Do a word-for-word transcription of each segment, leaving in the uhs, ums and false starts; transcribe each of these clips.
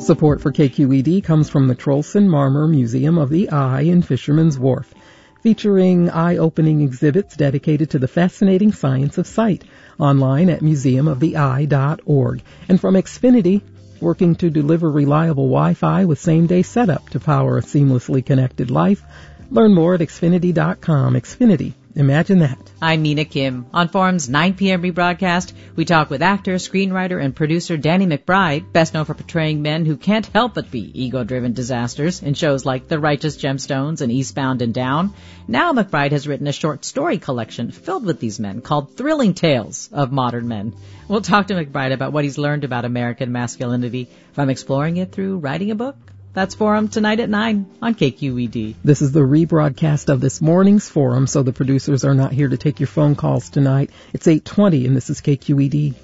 Support for K Q E D comes from the Trolson Marmor Museum of the Eye in Fisherman's Wharf, featuring eye-opening exhibits dedicated to the fascinating science of sight, online at museum of the eye dot org. And from Xfinity, working to deliver reliable Wi-Fi with same-day setup to power a seamlessly connected life. Learn more at Xfinity dot com. Xfinity. Imagine that. I'm Mina Kim. On Forum's nine p.m. rebroadcast, we talk with actor, screenwriter, and producer Danny McBride, best known for portraying men who can't help but be ego-driven disasters in shows like The Righteous Gemstones and Eastbound and Down. Now McBride has written a short story collection filled with these men called Thrilling Tales of Modern Men. We'll talk to McBride about what he's learned about American masculinity from exploring it through writing a book. That's Forum tonight at nine on K Q E D. This is the rebroadcast of this morning's Forum, so the producers are not here to take your phone calls tonight. It's eight twenty, and this is K Q E D.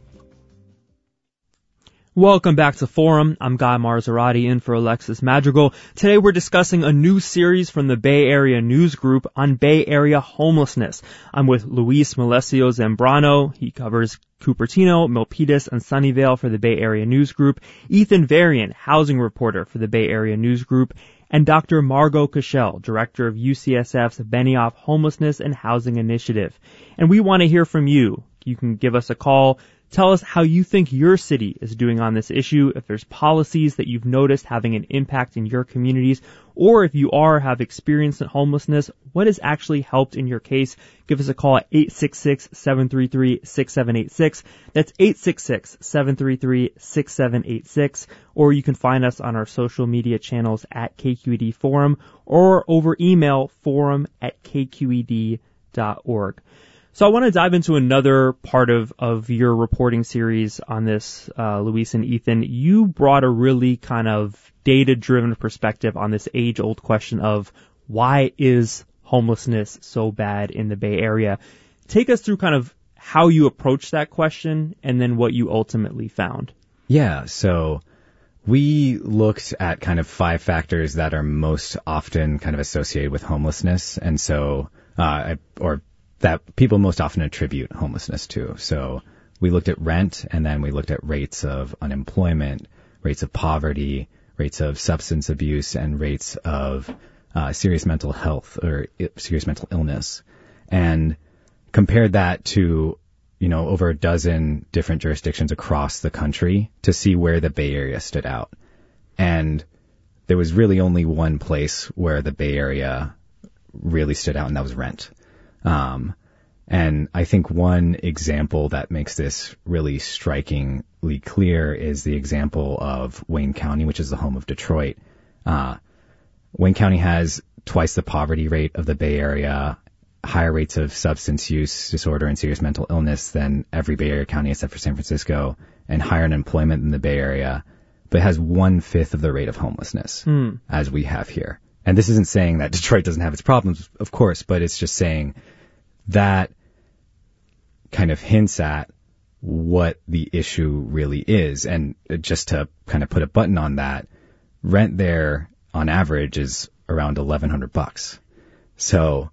Welcome back to Forum. I'm Guy Marzorati in for Alexis Madrigal. Today we're discussing a new series from the Bay Area News Group on Bay Area homelessness. I'm with Luis Malesio Zambrano. He covers Cupertino, Milpitas, and Sunnyvale for the Bay Area News Group. Ethan Varian, housing reporter for the Bay Area News Group. And Doctor Margot Cashel, director of U C S F's Benioff Homelessness and Housing Initiative. And we want to hear from you. You can give us a call. Tell us how you think your city is doing on this issue, if there's policies that you've noticed having an impact in your communities, or if you are have experienced homelessness, what has actually helped in your case. Give us a call at eight six six, seven three three, six seven eight six. That's eight six six, seven three three, six seven eight six. Or you can find us on our social media channels at K Q E D Forum or over email forum at K Q E D dot org. So I want to dive into another part of, of your reporting series on this, uh, Luis and Ethan. You brought a really kind of data-driven perspective on this age-old question of why is homelessness so bad in the Bay Area? Take us through kind of how you approached that question and then what you ultimately found. Yeah, so we looked at kind of five factors that are most often kind of associated with homelessness, and so, uh, or that people most often attribute homelessness to. So we looked at rent, and then we looked at rates of unemployment, rates of poverty, rates of substance abuse, and rates of uh, serious mental health or I- serious mental illness, and compared that to, you know, over a dozen different jurisdictions across the country to see where the Bay Area stood out. And there was really only one place where the Bay Area really stood out, and that was rent. Um, and I think one example that makes this really strikingly clear is the example of Wayne County, which is the home of Detroit. Uh, Wayne County has twice the poverty rate of the Bay Area, higher rates of substance use disorder and serious mental illness than every Bay Area county except for San Francisco, and higher unemployment than the Bay Area, but has one-fifth of the rate of homelessness hmm. as we have here. And this isn't saying that Detroit doesn't have its problems, of course, but it's just saying that kind of hints at what the issue really is. And just to kind of put a button on that, rent there on average is around eleven hundred bucks. So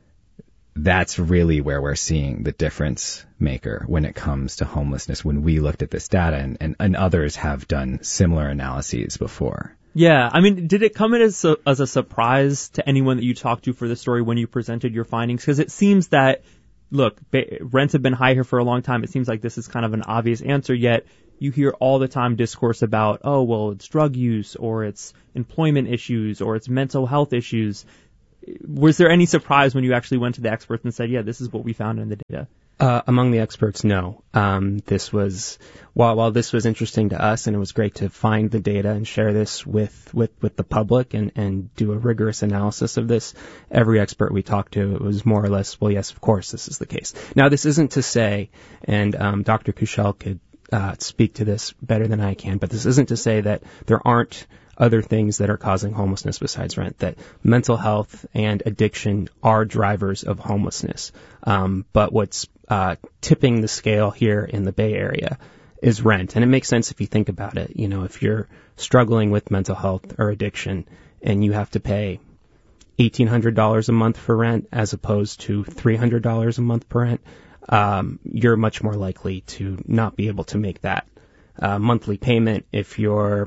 that's really where we're seeing the difference maker when it comes to homelessness when we looked at this data, and, and, and others have done similar analyses before. Yeah, I mean, did it come in as a, as a surprise to anyone that you talked to for the story when you presented your findings? Because it seems that, look, ba- rents have been high here for a long time. It seems like this is kind of an obvious answer, yet you hear all the time discourse about, oh, well, it's drug use, or it's employment issues, or it's mental health issues. Was there any surprise when you actually went to the experts and said, yeah, this is what we found in the data? Uh, among the experts, no. Um, this was, while, while this was interesting to us, and it was great to find the data and share this with, with, with the public and, and do a rigorous analysis of this, every expert we talked to, it was more or less, well, yes, of course, this is the case. Now, this isn't to say, and um, Doctor Cashel could uh, speak to this better than I can, but this isn't to say that there aren't other things that are causing homelessness besides rent, that mental health and addiction are drivers of homelessness. Um, but what's uh, tipping the scale here in the Bay Area is rent. And it makes sense if you think about it. You know, if you're struggling with mental health or addiction and you have to pay eighteen hundred dollars a month for rent as opposed to three hundred dollars a month per rent, um, you're much more likely to not be able to make that uh, monthly payment if you're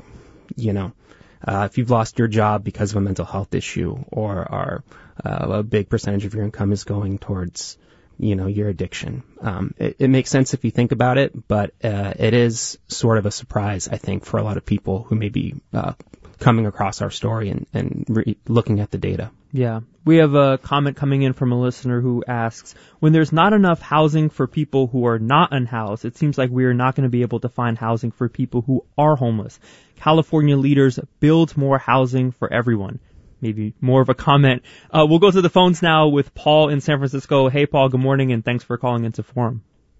you know, uh, if you've lost your job because of a mental health issue, or are, uh, a big percentage of your income is going towards, you know, your addiction. Um, it, it makes sense if you think about it, but uh, it is sort of a surprise, I think, for a lot of people who may be uh, coming across our story and, and re- looking at the data. Yeah. We have a comment coming in from a listener who asks, when there's not enough housing for people who are not unhoused, it seems like we are not going to be able to find housing for people who are homeless. California leaders build more housing for everyone. Maybe more of a comment. Uh, we'll go to the phones now with Paul in San Francisco. Hey, Paul, good morning, and thanks for calling into Forum.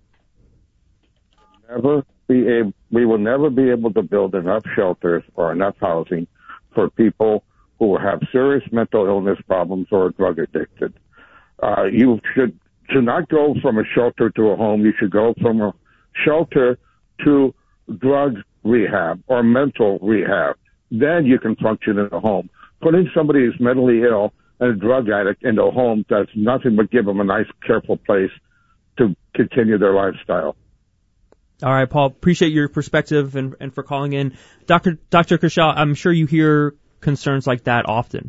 Never be able, we will never be able to build enough shelters or enough housing for people who have serious mental illness problems or are drug addicted. Uh, you should, should not go from a shelter to a home. You should go from a shelter to drug rehab or mental rehab. Then you can function in a home. Putting somebody who's mentally ill and a drug addict into a home does nothing but give them a nice, careful place to continue their lifestyle. All right, Paul, appreciate your perspective and, and for calling in. Doctor Doctor Kushal, I'm sure you hear concerns like that often.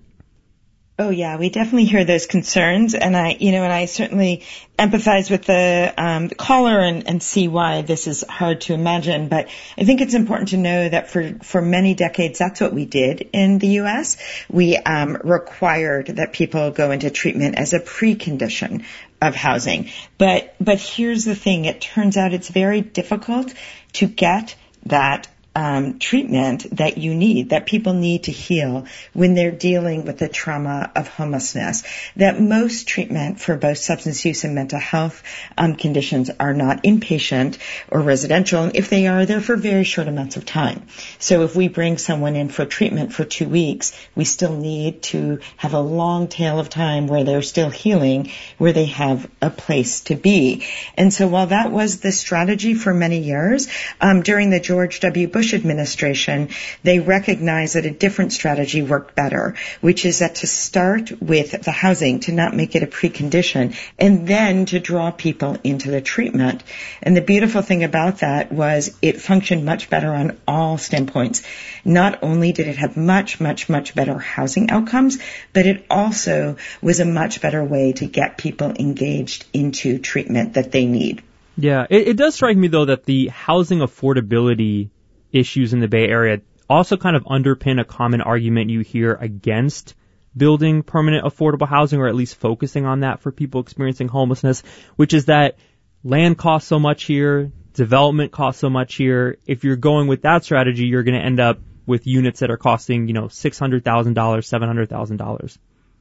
Oh yeah, we definitely hear those concerns, and I, you know, and I certainly empathize with the, um, the caller and, and see why this is hard to imagine. But I think it's important to know that for for many decades, that's what we did in the U S. We um, required that people go into treatment as a precondition of housing. But but here's the thing: it turns out it's very difficult to get that Um, treatment that you need, that people need to heal when they're dealing with the trauma of homelessness. That most treatment for both substance use and mental health um, conditions are not inpatient or residential, and if they are, they're for very short amounts of time. So if we bring someone in for treatment for two weeks, we still need to have a long tail of time where they're still healing, where they have a place to be. And so while that was the strategy for many years, um, during the George W. Bush administration, they recognized that a different strategy worked better, which is that to start with the housing, to not make it a precondition, and then to draw people into the treatment. And the beautiful thing about that was it functioned much better on all standpoints. Not only did it have much, much, much better housing outcomes, but it also was a much better way to get people engaged into treatment that they need. Yeah, it, it does strike me, though, that the housing affordability issues in the Bay Area also kind of underpin a common argument you hear against building permanent affordable housing, or at least focusing on that for people experiencing homelessness, which is that land costs so much here, development costs so much here. If you're going with that strategy, you're going to end up with units that are costing, you know, six hundred thousand dollars, seven hundred thousand dollars.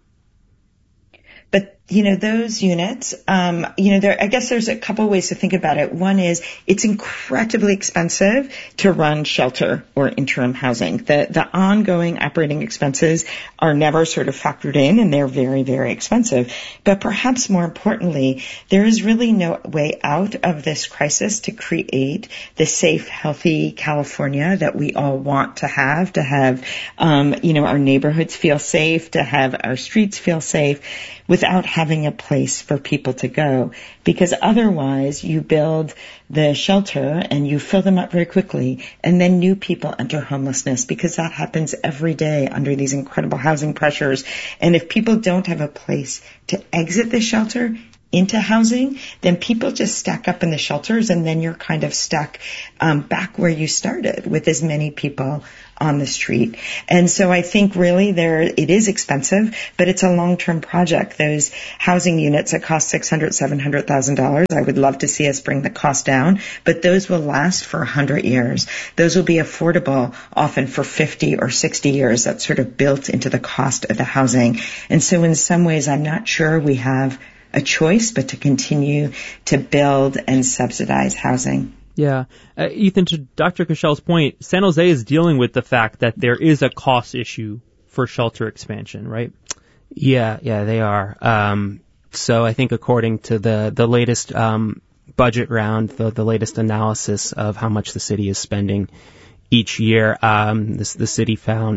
But, you know, those units, um, you know, there, I guess there's a couple ways to think about it. One is it's incredibly expensive to run shelter or interim housing. The, the ongoing operating expenses are never sort of factored in, and they're very, very expensive. But perhaps more importantly, there is really no way out of this crisis to create the safe, healthy California that we all want to have, to have, um, you know, our neighborhoods feel safe, to have our streets feel safe, without having a place for people to go. Because otherwise you build the shelter and you fill them up very quickly, and then new people enter homelessness, because that happens every day under these incredible housing pressures. And if people don't have a place to exit the shelter into housing, then people just stack up in the shelters, and then you're kind of stuck um, back where you started with as many people on the street. And so I think really there, it is expensive, but it's a long-term project. Those housing units that cost six hundred thousand dollars, seven hundred thousand dollars, I would love to see us bring the cost down, but those will last for one hundred years. Those will be affordable often for fifty or sixty years. That's sort of built into the cost of the housing. And so in some ways, I'm not sure we have a choice but to continue to build and subsidize housing. Yeah. Uh, Ethan, to Doctor Kushal's point, San Jose is dealing with the fact that there is a cost issue for shelter expansion, right? Yeah, yeah, they are. Um, so I think according to the, the latest um, budget round, the, the latest analysis of how much the city is spending each year, um, this, the city found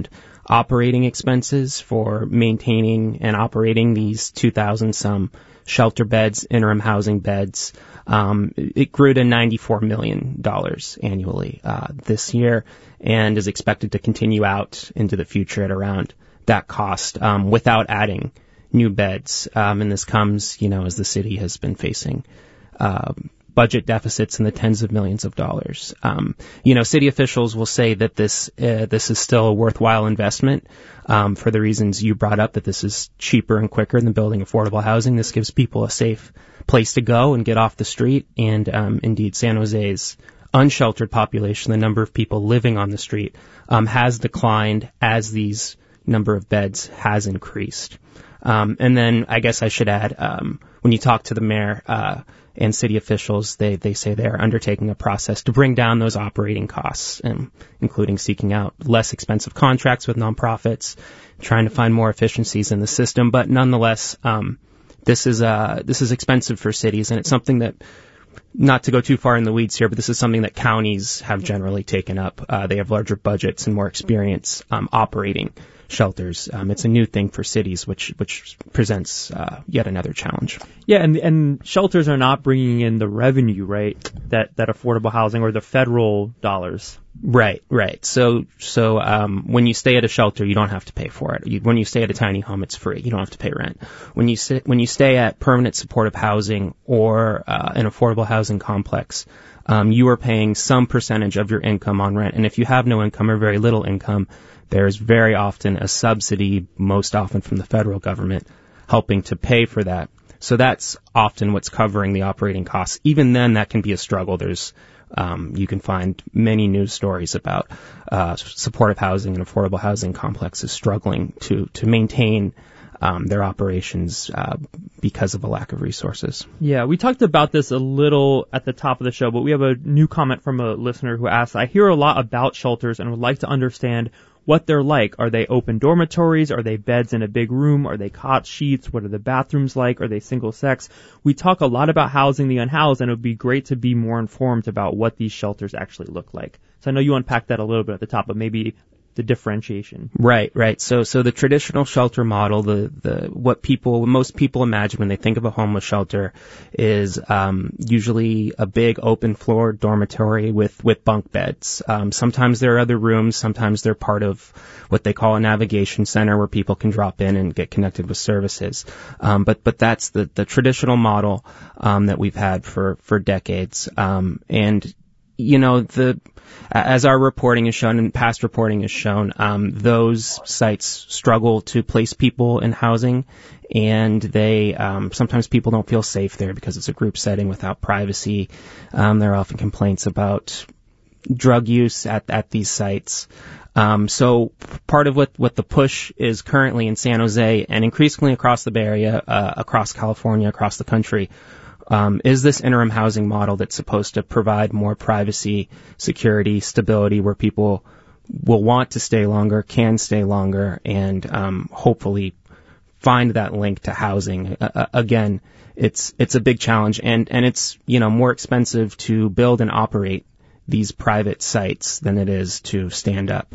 operating expenses for maintaining and operating these two thousand some shelter beds, interim housing beds. Um, it grew to ninety-four million dollars annually uh, this year, and is expected to continue out into the future at around that cost um, without adding new beds. Um, and this comes, you know, as the city has been facing uh, budget deficits in the tens of millions of dollars. Um, you know, city officials will say that this uh, this is still a worthwhile investment um, for the reasons you brought up, that this is cheaper and quicker than building affordable housing. This gives people a safe place to go and get off the street. And um, indeed, San Jose's unsheltered population, the number of people living on the street, um, has declined as these number of beds has increased. Um, and then I guess I should add, um, when you talk to the mayor uh, and city officials, they, they say they are undertaking a process to bring down those operating costs, um, including seeking out less expensive contracts with nonprofits, trying to find more efficiencies in the system. But nonetheless, um, this is uh, this is expensive for cities, and it's something that, not to go too far in the weeds here, but this is something that counties have generally taken up. Uh, they have larger budgets and more experience um, operating shelters. Um, it's a new thing for cities, which which presents uh, yet another challenge. Yeah, and and shelters are not bringing in the revenue, right? That that affordable housing or the federal dollars. Right, right. So so um, when you stay at a shelter, you don't have to pay for it. You, when you stay at a tiny home, it's free. You don't have to pay rent. When you sit, when you stay at permanent supportive housing or uh, an affordable housing complex, um, you are paying some percentage of your income on rent. And if you have no income or very little income, there's very often a subsidy, most often from the federal government, helping to pay for that. So that's often what's covering the operating costs. Even then, that can be a struggle. There's um, you can find many news stories about uh, supportive housing and affordable housing complexes struggling to to maintain um, their operations uh, because of a lack of resources. Yeah, we talked about this a little at the top of the show, but we have a new comment from a listener who asked, I hear a lot about shelters and would like to understand what they're like. Are they open dormitories? Are they beds in a big room? Are they cot sheets? What are the bathrooms like? Are they single sex? We talk a lot about housing the unhoused, and it would be great to be more informed about what these shelters actually look like. So I know you unpacked that a little bit at the top, but maybe the differentiation. Right, right. So, so the traditional shelter model, the, the, what people, most people imagine when they think of a homeless shelter is, um, usually a big open floor dormitory with, with bunk beds. Um, sometimes there are other rooms. Sometimes they're part of what they call a navigation center where people can drop in and get connected with services. Um, but, but that's the, the traditional model, um, that we've had for, for decades. Um, and, you know, the, as our reporting has shown and past reporting has shown, um, those sites struggle to place people in housing, and they um, sometimes people don't feel safe there because it's a group setting without privacy. Um, there are often complaints about drug use at, at these sites. Um, so part of what, what the push is currently in San Jose and increasingly across the Bay Area, uh, across California, across the country, Um, is this interim housing model that's supposed to provide more privacy, security, stability, where people will want to stay longer, can stay longer, and um, hopefully find that link to housing. Uh, again, it's it's a big challenge, and, and it's, you know, more expensive to build and operate these private sites than it is to stand up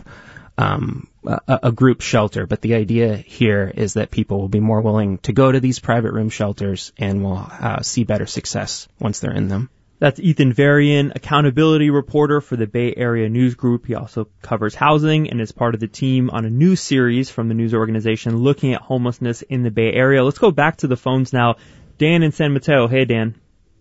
um, a, a group shelter. But the idea here is that people will be more willing to go to these private room shelters and will uh, see better success once they're in them. That's Ethan Varian, accountability reporter for the Bay Area News Group. He also covers housing and is part of the team on a new series from the news organization looking at homelessness in the Bay Area. Let's go back to the phones now. Dan in San Mateo. Hey, Dan.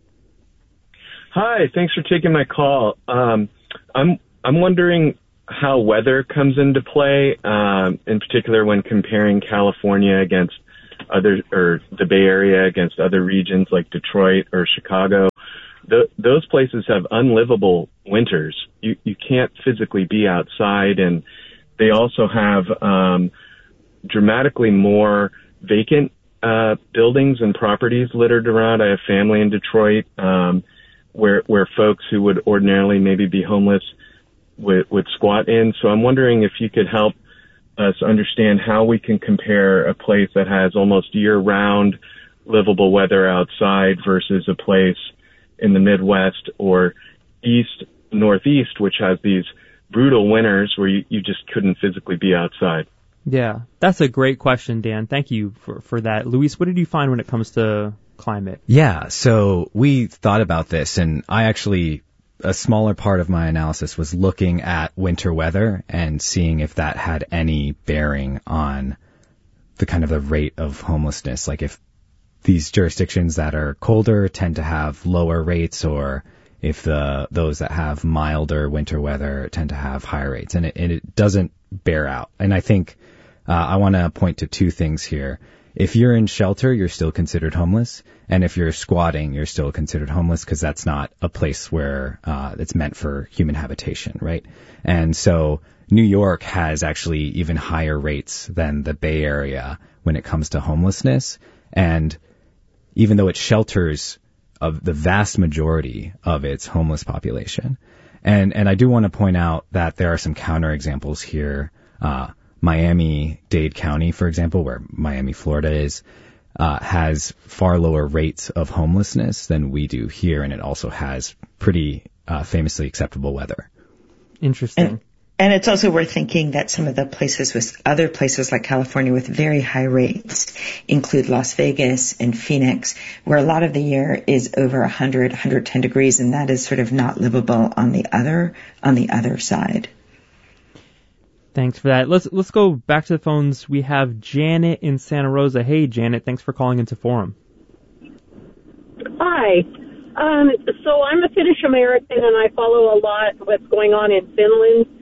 Hi, thanks for taking my call. Um, I'm I'm wondering how weather comes into play, um, in particular when comparing California against other, or the Bay Area against other regions like Detroit or Chicago. The, those places have unlivable winters. You, you can't physically be outside, and they also have um, dramatically more vacant uh, buildings and properties littered around. I have family in Detroit, um, where where folks who would ordinarily maybe be homeless would, would squat in. So I'm wondering if you could help us understand how we can compare a place that has almost year-round livable weather outside versus a place in the Midwest or East, Northeast, which has these brutal winters where you, you just couldn't physically be outside. Yeah, that's a great question, Dan. Thank you for, for that. Luis, what did you find when it comes to climate? Yeah, so we thought about this, and I actually, a smaller part of my analysis was looking at winter weather and seeing if that had any bearing on the kind of the rate of homelessness. Like if these jurisdictions that are colder tend to have lower rates, or if the those that have milder winter weather tend to have higher rates. And it, and it doesn't bear out. And I think uh, I want to point to two things here. If you're in shelter, you're still considered homeless. And if you're squatting, you're still considered homeless, because that's not a place where uh, it's meant for human habitation, right? And so New York has actually even higher rates than the Bay Area when it comes to homelessness. And even though it shelters of the vast majority of its homeless population. And and I do want to point out that there are some counterexamples here. Uh, Miami-Dade County, for example, where Miami, Florida is, uh, has far lower rates of homelessness than we do here, and it also has pretty uh, famously acceptable weather. Interesting. And, and it's also worth thinking that some of the places with other places like California with very high rates include Las Vegas and Phoenix, where a lot of the year is over one hundred, one hundred ten degrees, and that is sort of not livable on the other on the other side. Thanks for that. Let's let's go back to the phones. We have Janet in Santa Rosa. Hey, Janet, thanks for calling into Forum. Hi. Um, so I'm a Finnish American, and I follow a lot what's going on in Finland.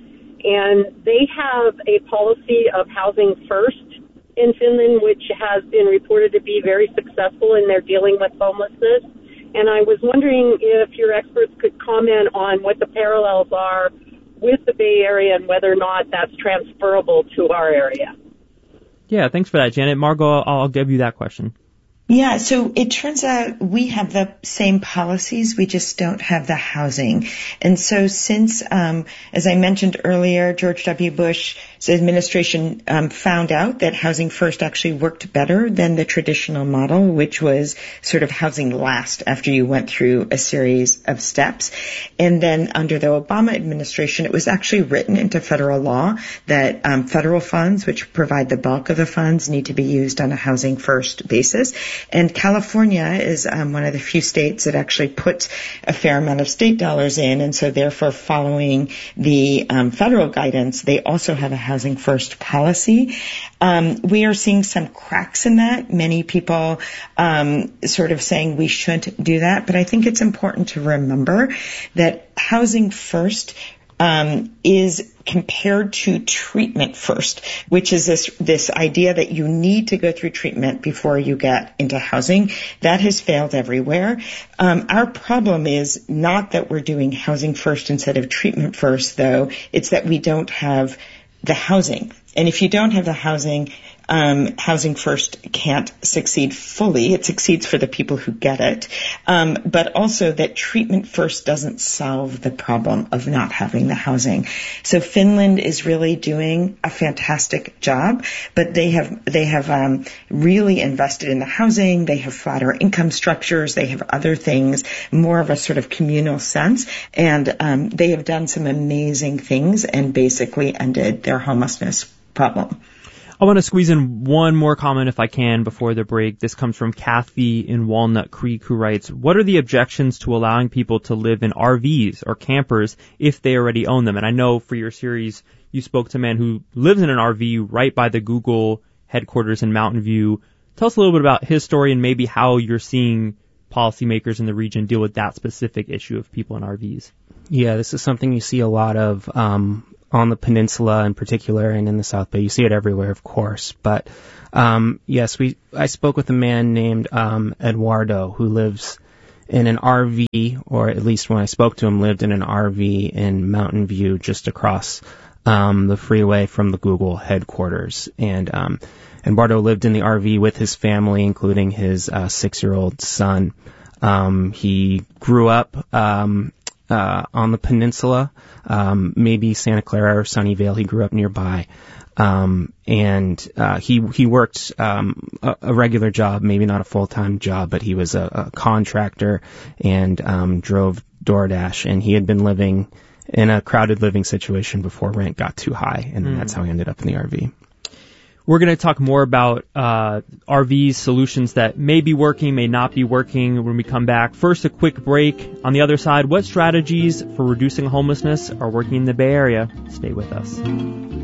And they have a policy of housing first in Finland, which has been reported to be very successful in their dealing with homelessness. And I was wondering if your experts could comment on what the parallels are with the Bay Area and whether or not that's transferable to our area. Yeah, thanks for that, Janet. Margot, I'll, I'll give you that question. Yeah, so it turns out we have the same policies, we just don't have the housing. And so since, um, as I mentioned earlier, George W. Bush's administration um, found out that housing first actually worked better than the traditional model, which was sort of housing last after you went through a series of steps. And then under the Obama administration, it was actually written into federal law that um, federal funds, which provide the bulk of the funds, need to be used on a housing first basis. And California is um, one of the few states that actually puts a fair amount of state dollars in, and so therefore following the um, federal guidance, they also have a housing first policy. Um, we are seeing some cracks in that. Many people um, sort of saying we shouldn't do that, but I think it's important to remember that housing first Um, is compared to treatment first, which is this this idea that you need to go through treatment before you get into housing. That has failed everywhere. Um, our problem is not that we're doing housing first instead of treatment first, though. It's that we don't have the housing. And if you don't have the housing, um, housing first can't succeed fully. It succeeds for the people who get it. Um, but also that treatment first doesn't solve the problem of not having the housing. So Finland is really doing a fantastic job, but they have, they have, um, really invested in the housing. They have flatter income structures. They have other things, more of a sort of communal sense. And, um, they have done some amazing things and basically ended their homelessness problem. I want to squeeze in one more comment if I can before the break. This comes from Kathy in Walnut Creek, who writes, what are the objections to allowing people to live in R Vs or campers if they already own them? And I know for your series, you spoke to a man who lives in an R V right by the Google headquarters in Mountain View. Tell us a little bit about his story and maybe how you're seeing policymakers in the region deal with that specific issue of people in R Vs. Yeah, this is something you see a lot of, um, on the peninsula in particular and in the South Bay. You see it everywhere, of course. But, um, yes, we, I spoke with a man named, um, Eduardo, who lives in an R V, or at least when I spoke to him, lived in an R V in Mountain View, just across, um, the freeway from the Google headquarters. And, um, Eduardo lived in the R V with his family, including his, uh, six-year-old son. Um, he grew up, um, Uh, on the peninsula, um, maybe Santa Clara or Sunnyvale. He grew up nearby. Um, and, uh, he, he worked, um, a, a regular job, maybe not a full-time job, but he was a, a contractor and, um, drove DoorDash, and he had been living in a crowded living situation before rent got too high, and mm. that's how he ended up in the R V. We're going to talk more about uh, R V solutions that may be working, may not be working when we come back. First, a quick break. On the other side, what strategies for reducing homelessness are working in the Bay Area? Stay with us.